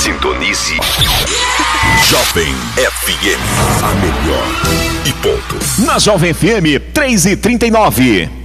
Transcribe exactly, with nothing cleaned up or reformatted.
Sintonize Jovem F M, a melhor e ponto. Na Jovem F M, três e trinta e nove.